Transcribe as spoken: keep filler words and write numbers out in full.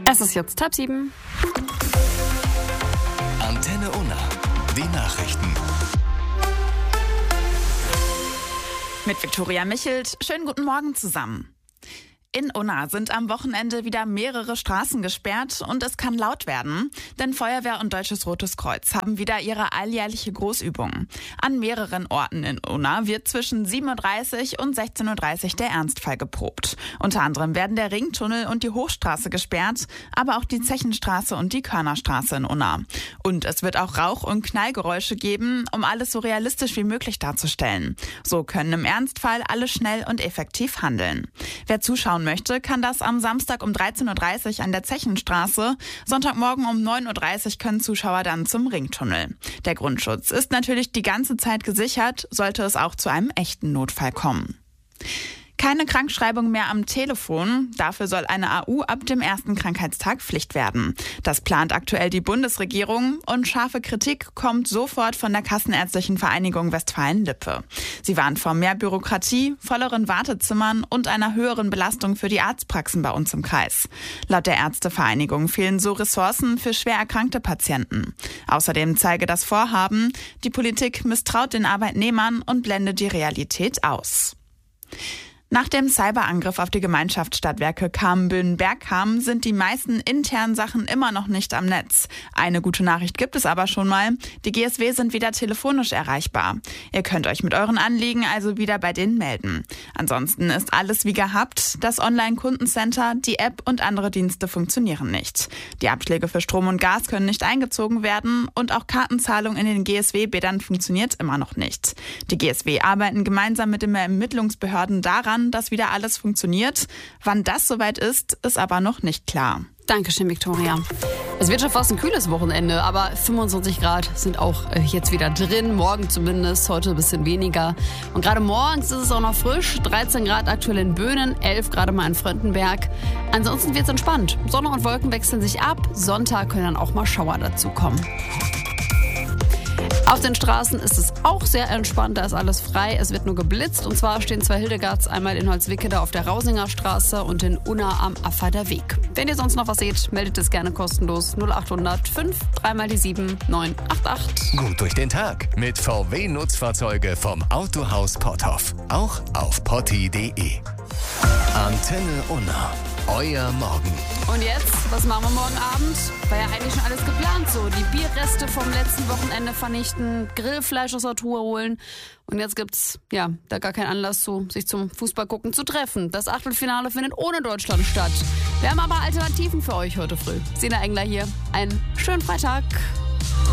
Es ist jetzt halb sieben. Antenne Unna, die Nachrichten. Mit Viktoria Michelt. Schönen guten Morgen zusammen. In Unna sind am Wochenende wieder mehrere Straßen gesperrt und es kann laut werden, denn Feuerwehr und Deutsches Rotes Kreuz haben wieder ihre alljährliche Großübung. An mehreren Orten in Unna wird zwischen sieben Uhr dreißig und sechzehn Uhr dreißig der Ernstfall geprobt. Unter anderem werden der Ringtunnel und die Hochstraße gesperrt, aber auch die Zechenstraße und die Körnerstraße in Unna. Und es wird auch Rauch- und Knallgeräusche geben, um alles so realistisch wie möglich darzustellen. So können im Ernstfall alle schnell und effektiv handeln. Wer zuschauen möchte, kann das am Samstag um dreizehn Uhr dreißig an der Zechenstraße. Sonntagmorgen um neun Uhr dreißig können Zuschauer dann zum Ringtunnel. Der Grundschutz ist natürlich die ganze Zeit gesichert, sollte es auch zu einem echten Notfall kommen. Keine Krankschreibung mehr am Telefon. Dafür soll eine A U ab dem ersten Krankheitstag Pflicht werden. Das plant aktuell die Bundesregierung und scharfe Kritik kommt sofort von der Kassenärztlichen Vereinigung Westfalen-Lippe. Sie warnt vor mehr Bürokratie, volleren Wartezimmern und einer höheren Belastung für die Arztpraxen bei uns im Kreis. Laut der Ärztevereinigung fehlen so Ressourcen für schwer erkrankte Patienten. Außerdem zeige das Vorhaben, die Politik misstraut den Arbeitnehmern und blendet die Realität aus. Nach dem Cyberangriff auf die Gemeinschaftsstadtwerke Kamen-Böhnen-Bergkamen sind die meisten internen Sachen immer noch nicht am Netz. Eine gute Nachricht gibt es aber schon mal. Die G S W sind wieder telefonisch erreichbar. Ihr könnt euch mit euren Anliegen also wieder bei denen melden. Ansonsten ist alles wie gehabt. Das Online-Kundencenter, die App und andere Dienste funktionieren nicht. Die Abschläge für Strom und Gas können nicht eingezogen werden und auch Kartenzahlung in den G S W-Bädern funktioniert immer noch nicht. Die G S W arbeiten gemeinsam mit den Ermittlungsbehörden daran, dass wieder alles funktioniert. Wann das soweit ist, ist aber noch nicht klar. Dankeschön, Viktoria. Es wird schon fast ein kühles Wochenende, aber fünfundzwanzig Grad sind auch jetzt wieder drin. Morgen zumindest, heute ein bisschen weniger. Und gerade morgens ist es auch noch frisch. dreizehn Grad aktuell in Böhnen, elf Grad mal in Fröndenberg. Ansonsten wird es entspannt. Sonne und Wolken wechseln sich ab. Sonntag können dann auch mal Schauer dazukommen. Auf den Straßen ist es auch sehr entspannt, da ist alles frei. Es wird nur geblitzt und zwar stehen zwei Hildegards, einmal in Holzwickede auf der Rausinger Straße und in Unna am Affader Weg. Wenn ihr sonst noch was seht, meldet es gerne kostenlos null acht hundert fünf drei mal die sieben neun acht acht. Gut durch den Tag mit V W-Nutzfahrzeuge vom Autohaus Potthoff. Auch auf potti punkt de. Antenne Unna. Euer Morgen. Und jetzt, was machen wir morgen Abend? War ja eigentlich schon alles geplant so. Die Bierreste vom letzten Wochenende vernichten, Grillfleisch aus der Truhe holen. Und jetzt gibt's, ja, da gar keinen Anlass zu, sich zum Fußballgucken zu treffen. Das Achtelfinale findet ohne Deutschland statt. Wir haben aber Alternativen für euch heute früh. Sina Engler hier. Einen schönen Freitag.